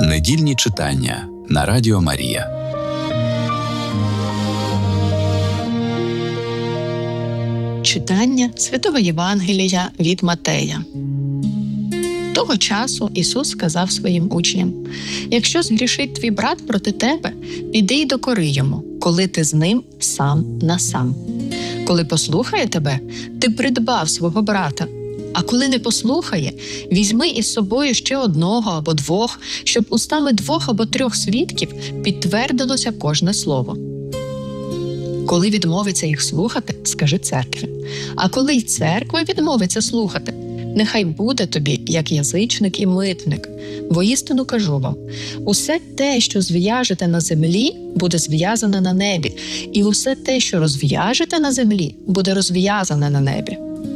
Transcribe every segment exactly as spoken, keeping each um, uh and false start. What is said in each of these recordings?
Недільні читання на Радіо Марія. Читання Святого Євангелія від Матея. Того часу Ісус сказав своїм учням: «Якщо згрішить твій брат проти тебе, піди й докори йому, коли ти з ним сам на сам. Коли послухає тебе, ти придбав свого брата. А коли не послухає, візьми із собою ще одного або двох, щоб устами двох або трьох свідків підтвердилося кожне слово. Коли відмовиться їх слухати, скажи церкві. А коли й церква відмовиться слухати, нехай буде тобі, як язичник і митник. Воістину кажу вам, усе те, що зв'яжете на землі, буде зв'язане на небі, і усе те, що розв'яжете на землі, буде розв'язане на небі.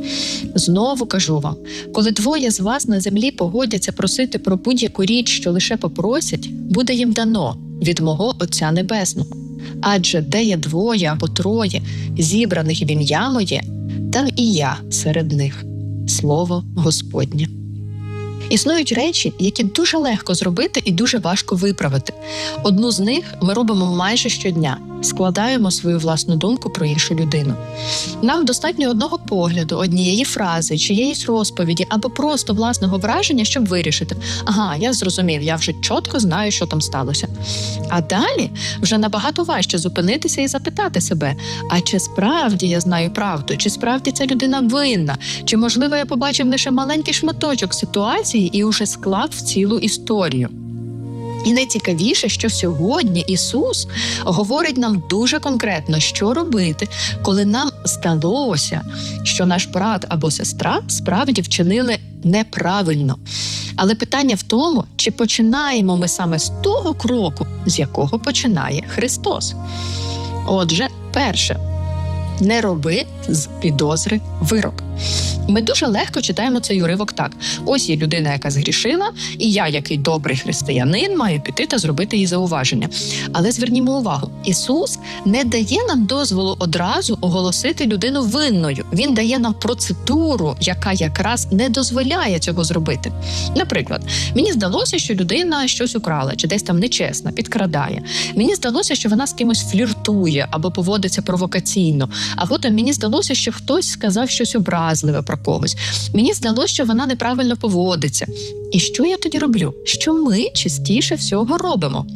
Знову кажу вам, коли двоє з вас на землі погодяться просити про будь-яку річ, що лише попросять, буде їм дано від мого Отця Небесного. Адже де є двоє або троє, зібраних в ім'я моє, там і я серед них». Слово Господнє. Існують речі, які дуже легко зробити і дуже важко виправити. Одну з них ми робимо майже щодня – складаємо свою власну думку про іншу людину. Нам достатньо одного погляду, однієї фрази, чиєїсь розповіді або просто власного враження, щоб вирішити: «Ага, я зрозумів, я вже чітко знаю, що там сталося». А далі вже набагато важче зупинитися і запитати себе: а чи справді я знаю правду? Чи справді ця людина винна? Чи, можливо, я побачив лише маленький шматочок ситуації і уже склав в цілу історію? І найцікавіше, що сьогодні Ісус говорить нам дуже конкретно, що робити, коли нам здалося, що наш брат або сестра справді вчинили неправильно. Але питання в тому, чи починаємо ми саме з того кроку, з якого починає Христос. Отже, перше. Не роби з підозри вирок. Ми дуже легко читаємо цей уривок так. Ось є людина, яка згрішила, і я, який добрий християнин, маю піти та зробити їй зауваження. Але звернімо увагу, Ісус не дає нам дозволу одразу оголосити людину винною. Він дає нам процедуру, яка якраз не дозволяє цього зробити. Наприклад, мені здалося, що людина щось украла, чи десь там нечесна, підкрадає. Мені здалося, що вона з кимось фліртує або поводиться провокаційно. А потім мені здалося, що хтось сказав щось образливе про когось. Мені здалося, що вона неправильно поводиться. І що я тоді роблю? Що ми частіше всього робимо?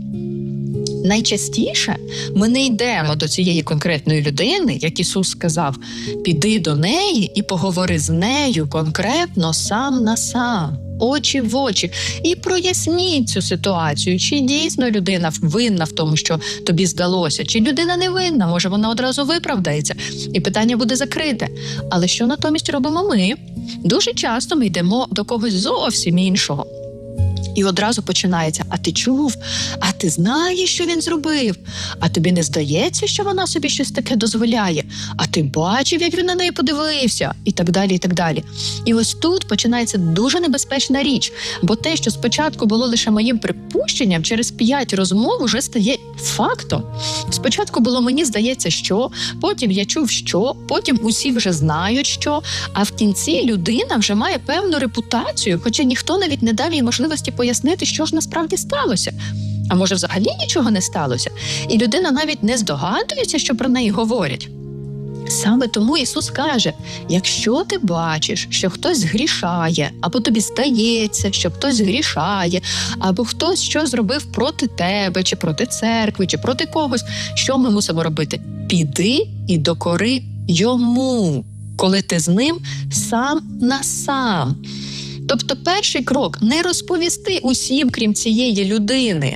Найчастіше ми не йдемо до цієї конкретної людини, як Ісус сказав, піди до неї і поговори з нею конкретно сам на сам, очі в очі, і проясніть цю ситуацію, чи дійсно людина винна в тому, що тобі здалося, чи людина не винна, може вона одразу виправдається, і питання буде закрите. Але що натомість робимо ми? Дуже часто ми йдемо до когось зовсім іншого. І одразу починається: а ти чув? А ти знаєш, що він зробив? А тобі не здається, що вона собі щось таке дозволяє? А ти бачив, як він на неї подивився? І так далі, і так далі. І ось тут починається дуже небезпечна річ, бо те, що спочатку було лише моїм припущенням, через п'ять розмов уже стає фактом. Спочатку було мені здається, що, потім я чув, що, потім усі вже знають, що, а в кінці людина вже має певну репутацію, хоча ніхто навіть не дав їй можливості пояснити, що ж насправді сталося. А може, взагалі нічого не сталося? І людина навіть не здогадується, що про неї говорять. Саме тому Ісус каже: якщо ти бачиш, що хтось згрішає, або тобі здається, що хтось згрішає, або хтось щось зробив проти тебе, чи проти церкви, чи проти когось, що ми мусимо робити? Піди і докори йому, коли ти з ним сам на сам. Тобто перший крок – не розповісти усім, крім цієї людини.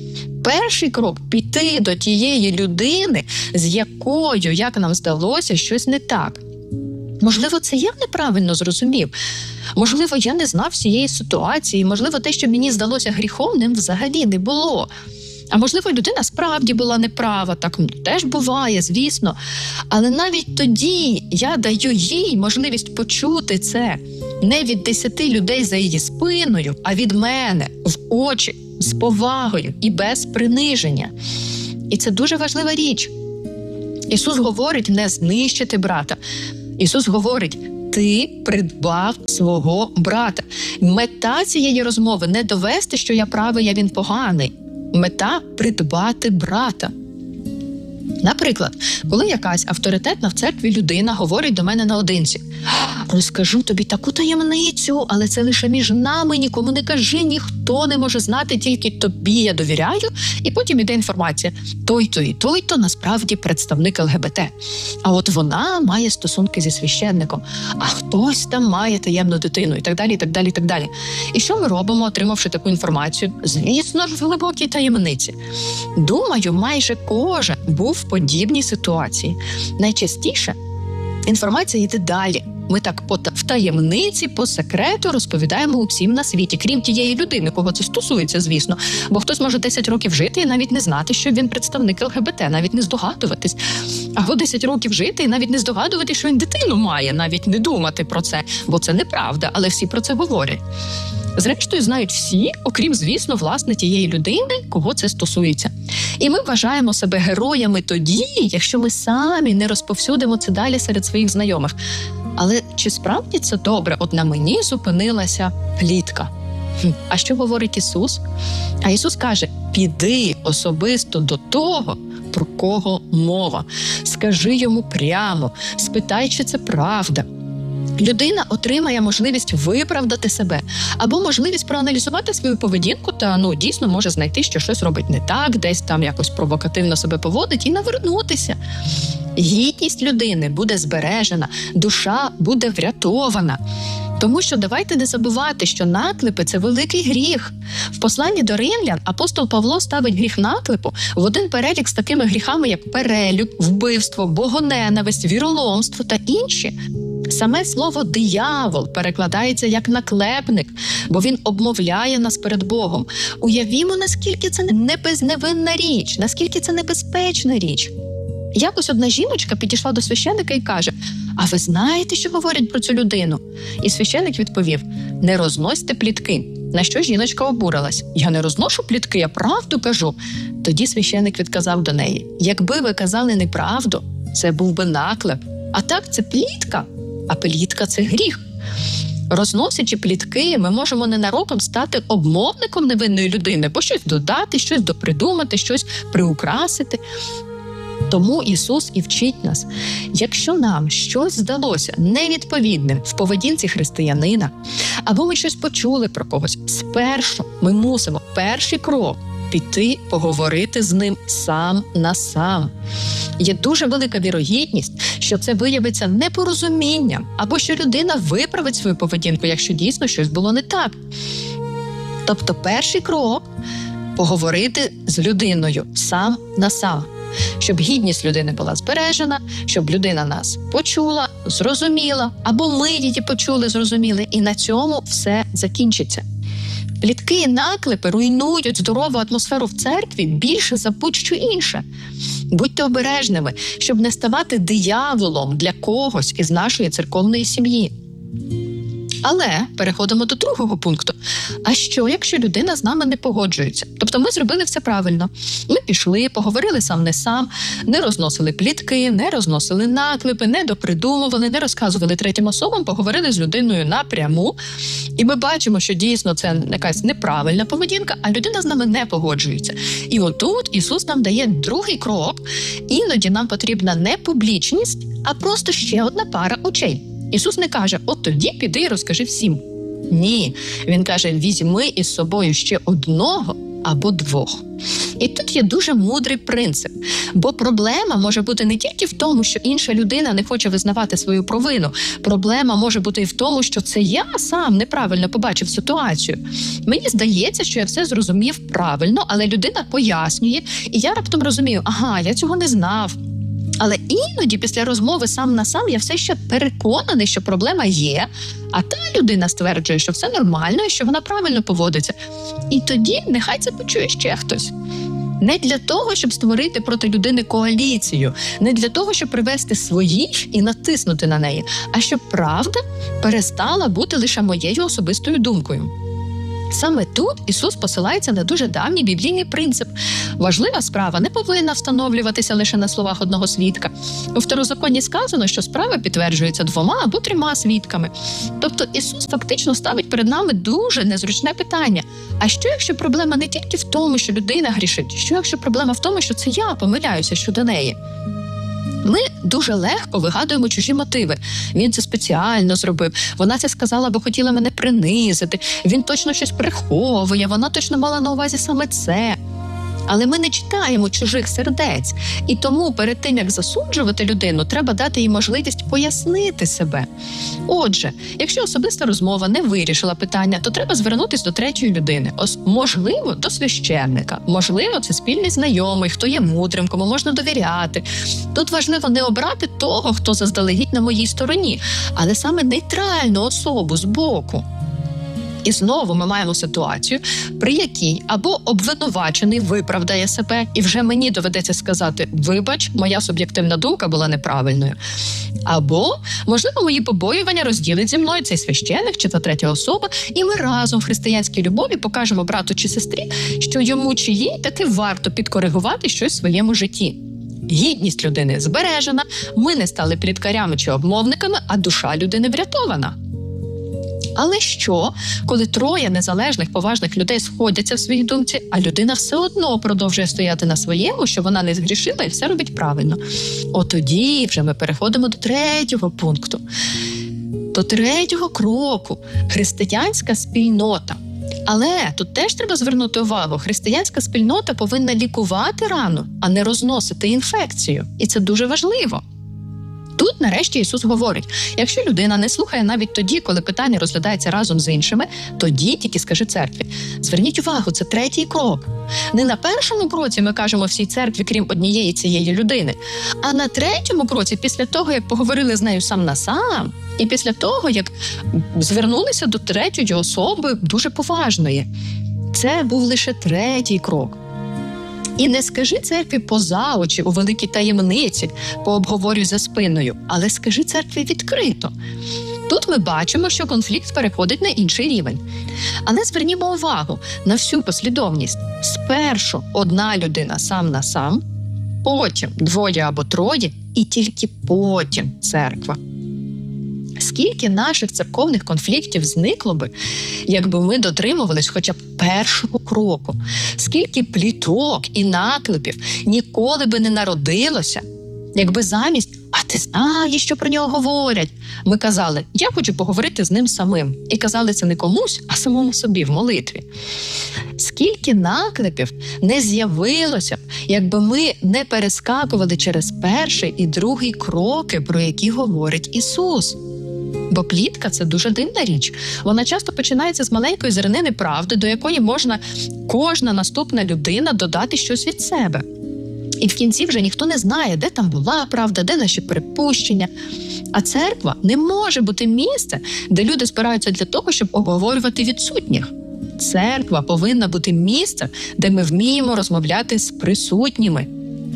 Перший крок – піти до тієї людини, з якою, як нам здалося, щось не так. Можливо, це я неправильно зрозумів. Можливо, я не знав всієї ситуації. Можливо, те, що мені здалося гріхом, ним взагалі не було. А можливо, людина справді була неправа, так теж буває, звісно. Але навіть тоді я даю їй можливість почути це не від десяти людей за її спиною, а від мене, в очі, з повагою і без приниження. І це дуже важлива річ. Ісус говорить не знищити брата. Ісус говорить: ти придбав свого брата. Мета цієї розмови не довести, що я правий, а він поганий. Мета – придбати брата. Наприклад, коли якась авторитетна в церкві людина говорить до мене наодинці: розкажу тобі таку таємницю, але це лише між нами, нікому не кажи, ніхто не може знати, тільки тобі я довіряю. І потім іде інформація: той-то і той-то насправді представник ел ге бе те. А от вона має стосунки зі священником, а хтось там має таємну дитину, і так далі, і так далі, і так далі. І що ми робимо, отримавши таку інформацію? Звісно ж, в глибокій таємниці. Думаю, майже кожен був в подібній ситуації. Найчастіше інформація йде далі. Ми так по в таємниці, по секрету розповідаємо усім на світі, крім тієї людини, кого це стосується, звісно. Бо хтось може десять років жити і навіть не знати, що він представник ел ге бе те, навіть не здогадуватись. Або десять років жити і навіть не здогадуватись, що він дитину має, навіть не думати про це, бо це неправда, але всі про це говорять. Зрештою, знають всі, окрім, звісно, власне тієї людини, кого це стосується. І ми вважаємо себе героями тоді, якщо ми самі не розповсюдимо це далі серед своїх знайомих. Але чи справді це добре? От на мені зупинилася плітка. А що говорить Ісус? А Ісус каже: піди особисто до того, про кого мова. Скажи йому прямо, спитай, чи це правда. Людина отримає можливість виправдати себе або можливість проаналізувати свою поведінку та, ну, дійсно може знайти, що щось робить не так, десь там якось провокативно себе поводить і навернутися. Гідність людини буде збережена, душа буде врятована. Тому що давайте не забувати, що наклепи – це великий гріх. В посланні до римлян апостол Павло ставить гріх наклепу в один перелік з такими гріхами, як перелюб, вбивство, богоненависть, віроломство та інші. Саме слово «диявол» перекладається як наклепник, бо він обмовляє нас перед Богом. Уявімо, наскільки це не безневинна річ, наскільки це небезпечна річ. Якось одна жіночка підійшла до священика і каже: «А ви знаєте, що говорять про цю людину?» І священик відповів: «Не розносьте плітки». На що жіночка обурилась: «Я не розношу плітки, я правду кажу». Тоді священик відказав до неї: «Якби ви казали неправду, це був би наклеп. А так це плітка, а плітка – це гріх». Розносячи плітки, ми можемо ненароком стати обмовником невинної людини, бо щось додати, щось допридумати, щось приукрасити. Тому Ісус і вчить нас: якщо нам щось здалося невідповідним в поведінці християнина, або ми щось почули про когось, спершу ми мусимо перший крок – піти поговорити з ним сам на сам. Є дуже велика вірогідність, що це виявиться непорозумінням, або що людина виправить свою поведінку, якщо дійсно щось було не так. Тобто перший крок – поговорити з людиною сам на сам. Щоб гідність людини була збережена, щоб людина нас почула, зрозуміла, або ми її почули, зрозуміли, і на цьому все закінчиться. Плітки і наклепи руйнують здорову атмосферу в церкві більше за будь-що інше. Будьте обережними, щоб не ставати дияволом для когось із нашої церковної сім'ї. Але переходимо до другого пункту. А що, якщо людина з нами не погоджується? Тобто ми зробили все правильно. Ми пішли, поговорили сам не сам, не розносили плітки, не розносили наклепи, не допридумували, не розказували третім особам, поговорили з людиною напряму. І ми бачимо, що дійсно це якась неправильна поведінка, а людина з нами не погоджується. І отут Ісус нам дає другий крок. Іноді нам потрібна не публічність, а просто ще одна пара очей. Ісус не каже: «От тоді піди і розкажи всім». Ні, Він каже: «Візьми із собою ще одного або двох». І тут є дуже мудрий принцип, бо проблема може бути не тільки в тому, що інша людина не хоче визнавати свою провину. Проблема може бути і в тому, що це я сам неправильно побачив ситуацію. Мені здається, що я все зрозумів правильно, але людина пояснює, і я раптом розумію: ага, я цього не знав. Але іноді після розмови сам на сам я все ще переконаний, що проблема є, а та людина стверджує, що все нормально і що вона правильно поводиться. І тоді нехай це почує ще хтось. Не для того, щоб створити проти людини коаліцію, не для того, щоб привести своїх і натиснути на неї, а щоб правда перестала бути лише моєю особистою думкою. Саме тут Ісус посилається на дуже давній біблійний принцип. Важлива справа не повинна встановлюватися лише на словах одного свідка. У Второзаконні сказано, що справа підтверджується двома або трьома свідками. Тобто Ісус фактично ставить перед нами дуже незручне питання. А що, якщо проблема не тільки в тому, що людина грішить? Що, якщо проблема в тому, що це я помиляюся щодо неї? Ми дуже легко вигадуємо чужі мотиви. Він це спеціально зробив. Вона це сказала, бо хотіла мене принизити. Він точно щось приховує. Вона точно мала на увазі саме це. Але ми не читаємо чужих сердець. І тому перед тим, як засуджувати людину, треба дати їй можливість пояснити себе. Отже, якщо особиста розмова не вирішила питання, то треба звернутися до третьої людини. Ось, можливо, до священника. Можливо, це спільний знайомий, хто є мудрим, кому можна довіряти. Тут важливо не обрати того, хто заздалегідь на моїй стороні, але саме нейтральну особу збоку. І знову ми маємо ситуацію, при якій або обвинувачений виправдає себе, і вже мені доведеться сказати: вибач, моя суб'єктивна думка була неправильною. Або, можливо, мої побоювання розділить зі мною цей священик чи та третя особа, і ми разом в християнській любові покажемо брату чи сестрі, що йому чи їй таки варто підкоригувати щось в своєму житті. Гідність людини збережена, ми не стали пліткарями чи обмовниками, а душа людини врятована. Але що, коли троє незалежних, поважних людей сходяться в своїй думці, а людина все одно продовжує стояти на своєму, що вона не згрішила і все робить правильно? От тоді вже ми переходимо до третього пункту, до третього кроку – християнська спільнота. Але тут теж треба звернути увагу, християнська спільнота повинна лікувати рану, а не розносити інфекцію. І це дуже важливо. Тут, нарешті, Ісус говорить, якщо людина не слухає навіть тоді, коли питання розглядається разом з іншими, тоді тільки скажи церкві. Зверніть увагу, це третій крок. Не на першому кроці ми кажемо всій церкві, крім однієї цієї людини, а на третьому кроці, після того, як поговорили з нею сам на сам, і після того, як звернулися до третьої особи дуже поважної. Це був лише третій крок. І не скажи церкві поза очі у великій таємниці, пообговорюй за спиною, але скажи церкві відкрито. Тут ми бачимо, що конфлікт переходить на інший рівень. Але звернімо увагу на всю послідовність. Спершу одна людина сам на сам, потім двоє або троє, і тільки потім церква. Скільки наших церковних конфліктів зникло би, якби ми дотримувались хоча б першого кроку? Скільки пліток і наклепів ніколи би не народилося, якби замість «а ти знаєш, що про нього говорять», ми казали «я хочу поговорити з ним самим». І казали це не комусь, а самому собі в молитві. Скільки наклепів не з'явилося, якби ми не перескакували через перший і другий кроки, про які говорить Ісус. Бо плітка – це дуже дивна річ. Вона часто починається з маленької зернини правди, до якої можна кожна наступна людина додати щось від себе. І в кінці вже ніхто не знає, де там була правда, де наші припущення. А церква не може бути місце, де люди збираються для того, щоб обговорювати відсутніх. Церква повинна бути місцем, де ми вміємо розмовляти з присутніми.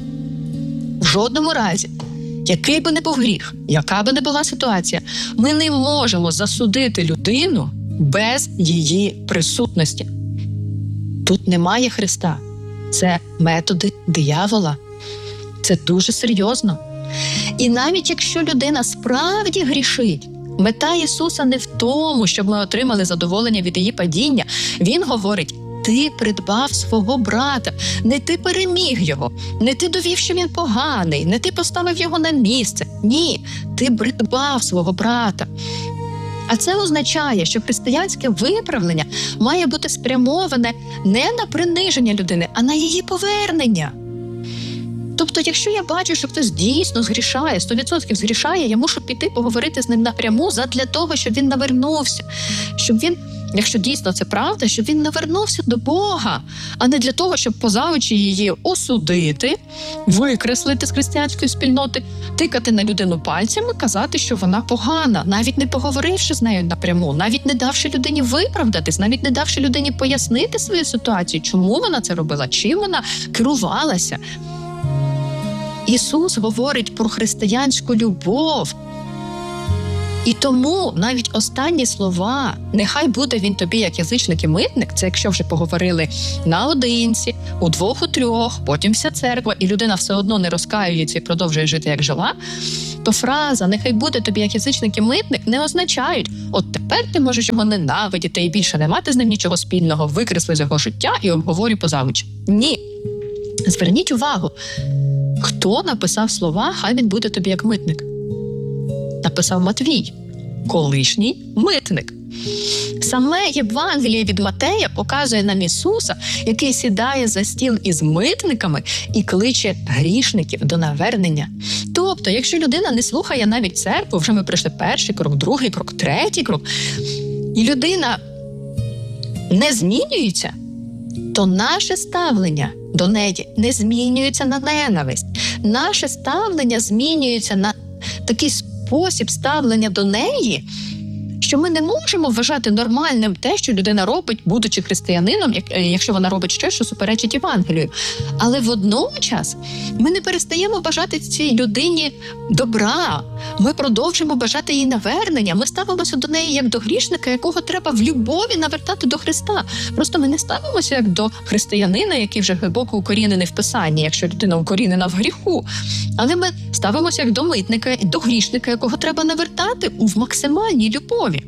В жодному разі, який би не був гріх, яка би не була ситуація, ми не можемо засудити людину без її присутності. Тут немає Христа. Це методи диявола. Це дуже серйозно. І навіть якщо людина справді грішить, мета Ісуса не в тому, щоб ми отримали задоволення від її падіння. Він говорить: ти придбав свого брата, не ти переміг його, не ти довів, що він поганий, не ти поставив його на місце. Ні, ти придбав свого брата. А це означає, що християнське виправлення має бути спрямоване не на приниження людини, а на її повернення. Тобто, якщо я бачу, що хтось дійсно згрішає, сто відсотків згрішає, я мушу піти поговорити з ним напряму задля того, щоб він навернувся, щоб він, якщо дійсно це правда, щоб він навернувся до Бога, а не для того, щоб поза очі її осудити, викреслити з християнської спільноти, тикати на людину пальцями, казати, що вона погана, навіть не поговоривши з нею напряму, навіть не давши людині виправдатись, навіть не давши людині пояснити свою ситуацію, чому вона це робила, чим вона керувалася. Ісус говорить про християнську любов. І тому навіть останні слова «нехай буде він тобі як язичник і митник» – це якщо вже поговорили наодинці, удвох, у трьох, потім вся церква, і людина все одно не розкаюється і продовжує жити, як жила, то фраза «нехай буде тобі як язичник і митник» не означають «от тепер ти можеш його ненавидіти і більше не мати з ним нічого спільного, викресли з його життя і обговорю поза очі». Ні. Зверніть увагу, хто написав слова «хай він буде тобі як митник»? Написав Матвій, колишній митник. Саме Євангеліє від Матея показує нам Ісуса, який сідає за стіл із митниками і кличе грішників до навернення. Тобто, якщо людина не слухає навіть церкву, вже ми пройшли перший крок, другий крок, третій крок, і людина не змінюється, то наше ставлення до неї не змінюється на ненависть. Наше ставлення змінюється на такий спосіб ставлення до неї, що ми не можемо вважати нормальним те, що людина робить, будучи християнином, якщо вона робить щось, що суперечить Євангелію. Але водночас ми не перестаємо бажати цій людині добра, ми продовжуємо бажати їй навернення, ми ставимося до неї як до грішника, якого треба в любові навертати до Христа. Просто ми не ставимося як до християнина, який вже глибоко укорінений в Писанні, якщо людина укорінена в гріху. Але ми ставимося як до митника, до грішника, якого треба навертати в максимальній любові.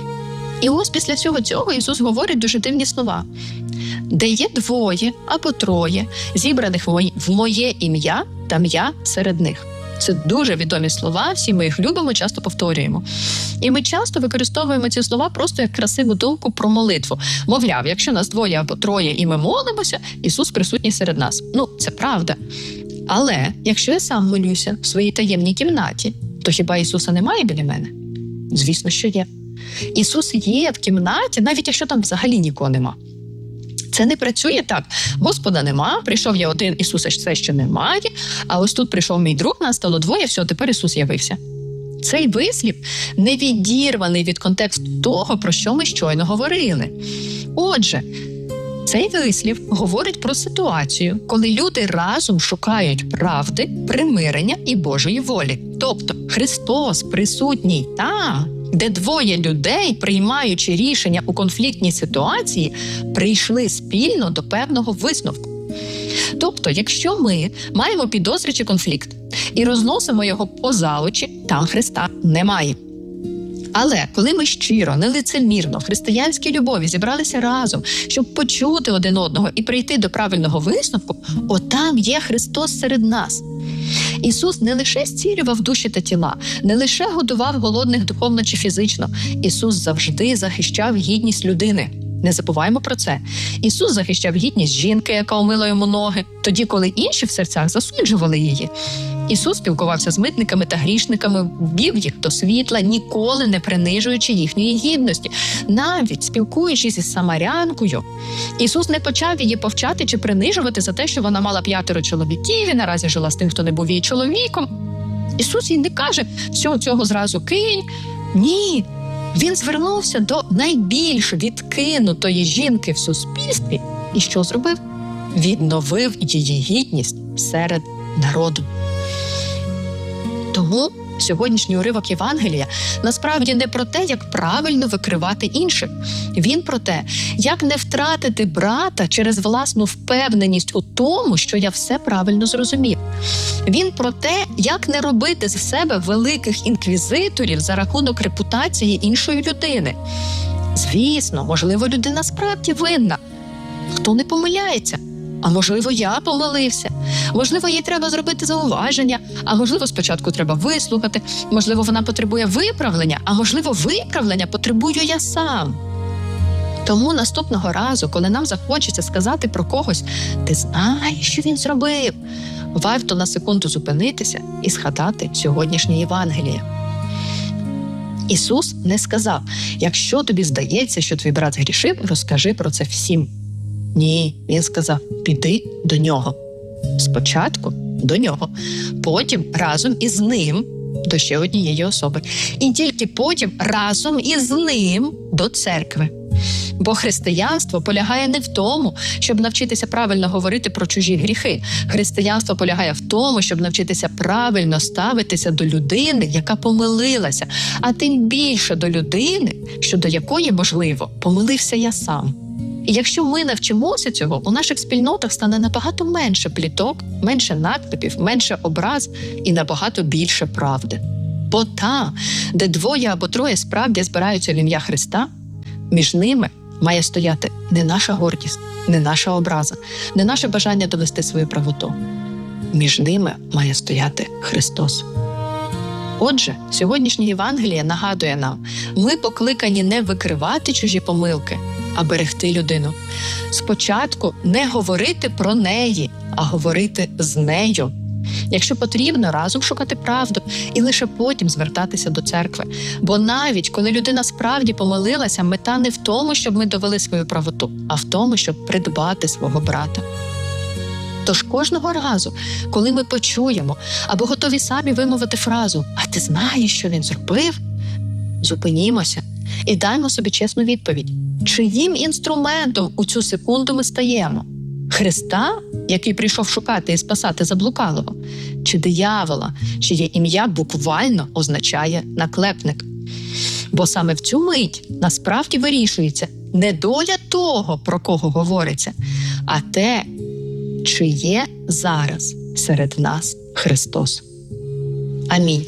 І ось після всього цього Ісус говорить дуже дивні слова. «Де є двоє або троє, зібраних в моє ім'я, там я серед них». Це дуже відомі слова, всі ми їх любимо, часто повторюємо. І ми часто використовуємо ці слова просто як красиву думку про молитву. Мовляв, якщо нас двоє або троє і ми молимося, Ісус присутній серед нас. Ну, це правда. Але якщо я сам молюся в своїй таємній кімнаті, то хіба Ісуса немає біля мене? Звісно, що є. Ісус є в кімнаті, навіть якщо там взагалі нікого нема. Це не працює так. Господа нема, прийшов я один, Ісуса все ще немає, а ось тут прийшов мій друг, нас стало двоє, все, тепер Ісус явився. Цей вислів не відірваний від контексту того, про що ми щойно говорили. Отже, цей вислів говорить про ситуацію, коли люди разом шукають правди, примирення і Божої волі. Тобто Христос присутній там, де двоє людей, приймаючи рішення у конфліктній ситуації, прийшли спільно до певного висновку. Тобто, якщо ми маємо підозри чи конфлікт і розносимо його поза очі, там Христа немає. Але коли ми щиро, нелицемірно, в християнській любові зібралися разом, щоб почути один одного і прийти до правильного висновку, отам є Христос серед нас. Ісус не лише зцілював душі та тіла, не лише годував голодних духовно чи фізично. Ісус завжди захищав гідність людини. Не забуваємо про це. Ісус захищав гідність жінки, яка омила йому ноги, тоді, коли інші в серцях засуджували її. Ісус спілкувався з митниками та грішниками, ввів їх до світла, ніколи не принижуючи їхньої гідності. Навіть спілкуючись із самарянкою, Ісус не почав її повчати чи принижувати за те, що вона мала п'ятеро чоловіків і наразі жила з тим, хто не був її чоловіком. Ісус їй не каже «всього цього зразу кинь». Ні, Він звернувся до найбільш відкинутої жінки в суспільстві. І що зробив? Відновив її гідність серед народу. Тому сьогоднішній уривок Євангелія насправді не про те, як правильно викривати інших. Він про те, як не втратити брата через власну впевненість у тому, що я все правильно зрозумів. Він про те, як не робити з себе великих інквізиторів за рахунок репутації іншої людини. Звісно, можливо, людина справді винна. Хто не помиляється? А можливо, я помилився. Можливо, їй треба зробити зауваження, а можливо, спочатку треба вислухати. Можливо, вона потребує виправлення, а можливо, виправлення потребую я сам. Тому наступного разу, коли нам захочеться сказати про когось «ти знаєш, що він зробив», варто на секунду зупинитися і згадати сьогоднішнє Євангеліє. Ісус не сказав «якщо тобі здається, що твій брат згрішив, розкажи про це всім». Ні, він сказав, піди до нього. Спочатку до нього, потім разом із ним до ще однієї особи. І тільки потім разом із ним до церкви. Бо християнство полягає не в тому, щоб навчитися правильно говорити про чужі гріхи. Християнство полягає в тому, щоб навчитися правильно ставитися до людини, яка помилилася, а тим більше до людини, щодо якої, можливо, помилився я сам. І якщо ми навчимося цього, у наших спільнотах стане набагато менше пліток, менше наклепів, менше образ і набагато більше правди. Бо там, де двоє або троє справді збираються в ім'я Христа, між ними має стояти не наша гордість, не наша образа, не наше бажання довести свою правоту. Між ними має стояти Христос. Отже, сьогоднішнє Євангеліє нагадує нам, ми покликані не викривати чужі помилки, а берегти людину. Спочатку не говорити про неї, а говорити з нею. Якщо потрібно, разом шукати правду і лише потім звертатися до церкви. Бо навіть коли людина справді помилилася, мета не в тому, щоб ми довели свою правоту, а в тому, щоб придбати свого брата. Тож кожного разу, коли ми почуємо або готові самі вимовити фразу «А ти знаєш, що він зробив?», зупинімося і даймо собі чесну відповідь. Чиїм інструментом у цю секунду ми стаємо? Христа, який прийшов шукати і спасати заблукалого? Чи диявола, чиє ім'я буквально означає «наклепник»? Бо саме в цю мить насправді вирішується не доля того, про кого говориться, а те, чи є зараз серед нас Христос. Амінь.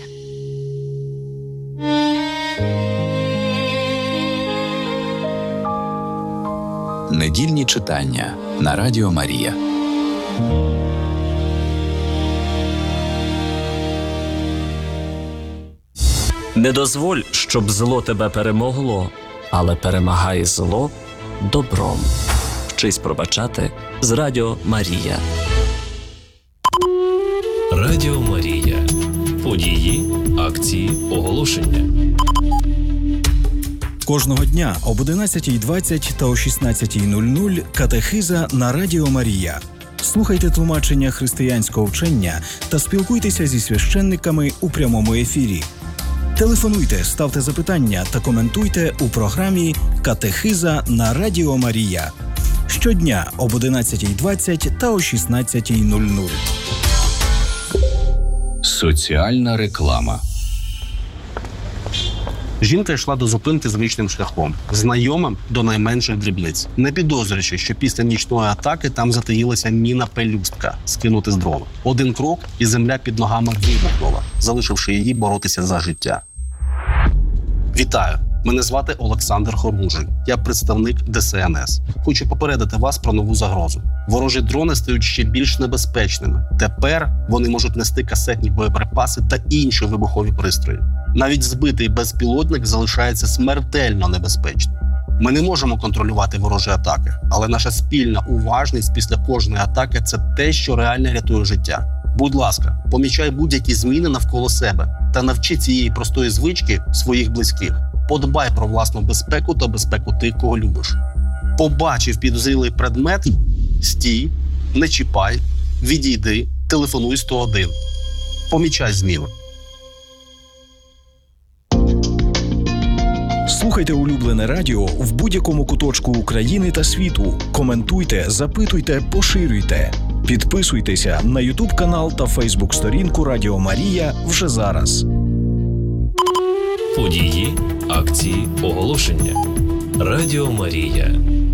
Недільні читання на Радіо Марія. Не дозволь, щоб зло тебе перемогло, але перемагай зло добром. Вчись пробачати з Радіо Марія. Радіо Марія. Події, акції, оголошення. Кожного дня об одинадцятій двадцять та о шістнадцятій нуль нуль катехиза на Радіо Марія. Слухайте тлумачення християнського вчення та спілкуйтеся зі священниками у прямому ефірі. Телефонуйте, ставте запитання та коментуйте у програмі «Катехиза на Радіо Марія». Щодня об одинадцятій двадцять та о шістнадцятій нуль нуль. Соціальна реклама. Жінка йшла до зупинки звичним шляхом, знайомим до найменших дрібниць, не підозрюючи, що після нічної атаки там затаїлася міна-пелюстка, скинути з дрова. Один крок, і земля під ногами вибухнула, залишивши її боротися за життя. Вітаю! Мене звати Олександр Хормужий. Я представник Де Ес Ен Ес. Хочу попередити вас про нову загрозу. Ворожі дрони стають ще більш небезпечними. Тепер вони можуть нести касетні боєприпаси та інші вибухові пристрої. Навіть збитий безпілотник залишається смертельно небезпечним. Ми не можемо контролювати ворожі атаки, але наша спільна уважність після кожної атаки – це те, що реально рятує життя. Будь ласка, помічай будь-які зміни навколо себе та навчи цієї простої звички своїх близьких. Подбай про власну безпеку та безпеку тих, кого любиш. Побачив підозрілий предмет – стій, не чіпай, відійди, телефонуй сто один. Помічай зміни. Слухайте улюблене радіо в будь-якому куточку України та світу. Коментуйте, запитуйте, поширюйте. Підписуйтеся на ютуб-канал та фейсбук-сторінку Радіо Марія вже зараз. Події, акції, оголошення. Радіо Марія.